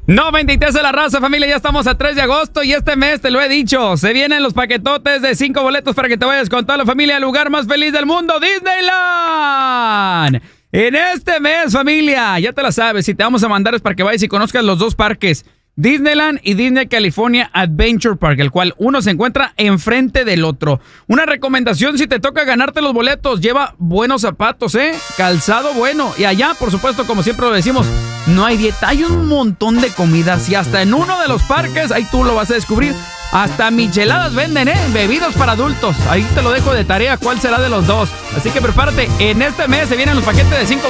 93 de la raza, familia, ya estamos a 3 de agosto y este mes, te lo he dicho, se vienen los paquetotes de 5 boletos para que te vayas con toda la familia al lugar más feliz del mundo, Disneyland. En este mes, familia, ya te la sabes, si te vamos a mandar es para que vayas y conozcas los dos parques, Disneyland y Disney California Adventure Park, el cual uno se encuentra enfrente del otro. Una recomendación, si te toca ganarte los boletos, lleva buenos zapatos, calzado bueno. Y allá, por supuesto, como siempre lo decimos, no hay dieta, hay un montón de comidas. Y hasta en uno de los parques, ahí tú lo vas a descubrir, hasta micheladas venden, bebidos para adultos. Ahí te lo dejo de tarea, cuál será de los dos. Así que prepárate, en este mes se vienen los paquetes de 5